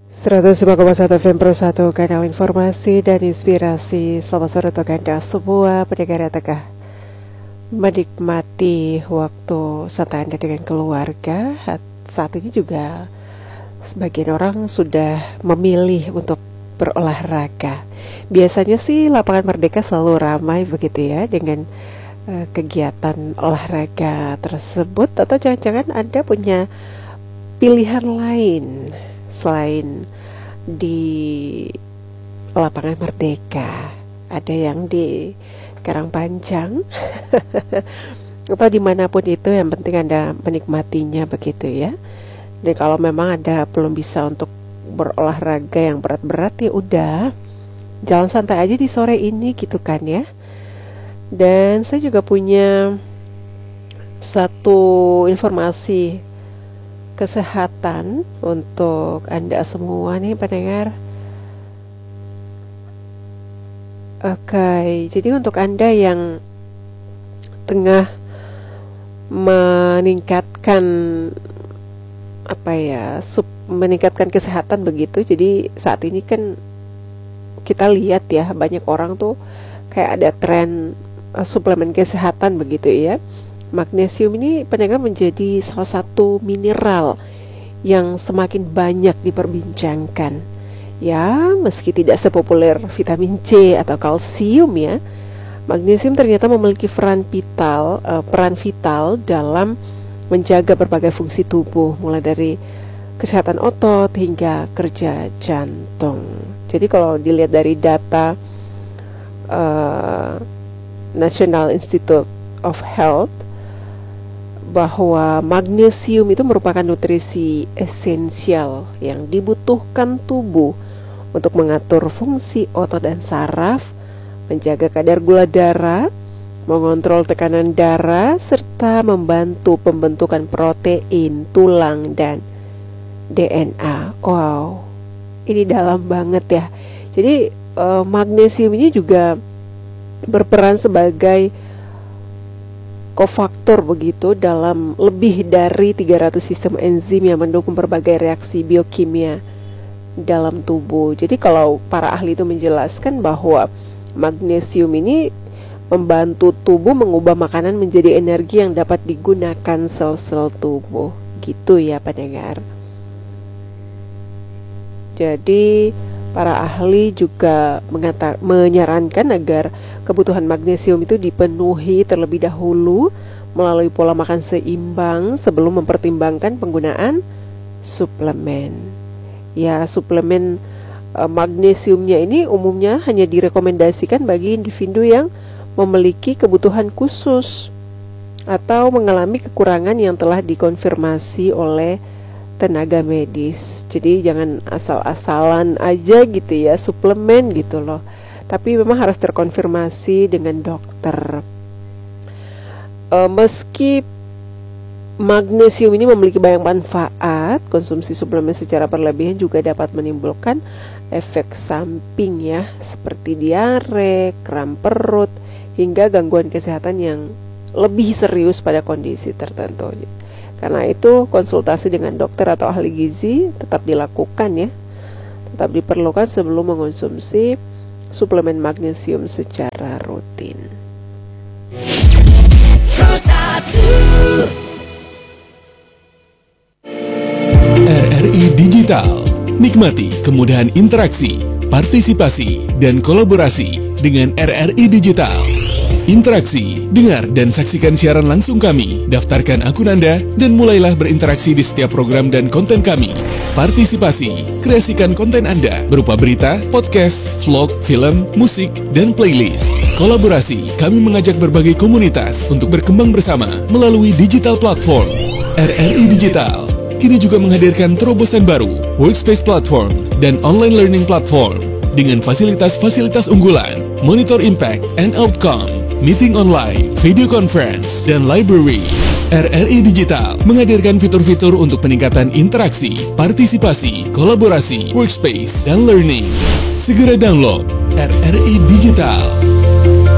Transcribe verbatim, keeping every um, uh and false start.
seratus lima koma satu F M Pro satu, kanal informasi dan inspirasi. Selamat sore untuk Anda semua pendengar yang tengah menikmati waktu santai Anda dengan keluarga. Saat ini juga sebagian orang sudah memilih untuk berolahraga. Biasanya sih lapangan Merdeka selalu ramai begitu ya dengan uh, kegiatan olahraga tersebut. Atau jangan-jangan Anda punya pilihan lain selain di lapangan Merdeka. Ada yang di Karangpanjang atau dimanapun itu, yang penting Anda menikmatinya begitu ya. Dan kalau memang Anda belum bisa untuk berolahraga yang berat-berat, ya udah jalan santai aja di sore ini gitu kan ya. Dan saya juga punya satu informasi kesehatan untuk Anda semua nih pendengar. Oke, jadi untuk Anda yang tengah meningkatkan apa ya, sub, meningkatkan kesehatan begitu. Jadi saat ini kan kita lihat ya, banyak orang tuh kayak ada tren uh, suplemen kesehatan begitu ya. Magnesium ini pendengar menjadi salah satu mineral yang semakin banyak diperbincangkan. Ya, meski tidak sepopuler vitamin C atau kalsium ya, magnesium ternyata memiliki peran vital, uh, peran vital dalam menjaga berbagai fungsi tubuh, mulai dari kesehatan otot hingga kerja jantung. Jadi kalau dilihat dari data uh, National Institute of Health, bahwa magnesium itu merupakan nutrisi esensial yang dibutuhkan tubuh untuk mengatur fungsi otot dan saraf, menjaga kadar gula darah, mengontrol tekanan darah, serta membantu pembentukan protein, tulang, dan D N A. Wow, ini dalam banget ya. Jadi uh, magnesium ini juga berperan sebagai kofaktor begitu dalam lebih dari tiga ratus sistem enzim yang mendukung berbagai reaksi biokimia dalam tubuh. Jadi kalau para ahli itu menjelaskan bahwa magnesium ini membantu tubuh mengubah makanan menjadi energi yang dapat digunakan sel-sel tubuh. Gitu ya pendengar. Jadi para ahli juga mengata- menyarankan agar kebutuhan magnesium itu dipenuhi terlebih dahulu melalui pola makan seimbang sebelum mempertimbangkan penggunaan suplemen. Ya, suplemen e, magnesiumnya ini umumnya hanya direkomendasikan bagi individu yang memiliki kebutuhan khusus atau mengalami kekurangan yang telah dikonfirmasi oleh tenaga medis. Jadi jangan asal-asalan aja gitu ya suplemen gitu loh. Tapi memang harus terkonfirmasi dengan dokter. E, meski magnesium ini memiliki banyak manfaat, konsumsi suplemen secara berlebihan juga dapat menimbulkan efek samping ya, seperti diare, kram perut, hingga gangguan kesehatan yang lebih serius pada kondisi tertentu. Karena itu konsultasi dengan dokter atau ahli gizi tetap dilakukan ya. Tetap diperlukan sebelum mengonsumsi suplemen magnesium secara rutin. R R I Digital. Nikmati kemudahan interaksi, partisipasi, dan kolaborasi dengan R R I Digital. Interaksi, dengar dan saksikan siaran langsung kami, daftarkan akun Anda, dan mulailah berinteraksi di setiap program dan konten kami. Partisipasi, kreasikan konten Anda berupa berita, podcast, vlog, film, musik, dan playlist. Kolaborasi, kami mengajak berbagai komunitas untuk berkembang bersama melalui digital platform. R R I Digital kini juga menghadirkan terobosan baru, workspace platform, dan online learning platform dengan fasilitas-fasilitas unggulan, monitor impact and outcome, meeting online, video conference, dan library. R R I Digital menghadirkan fitur-fitur untuk peningkatan interaksi, partisipasi, kolaborasi, workspace, dan learning. Segera download R R I Digital.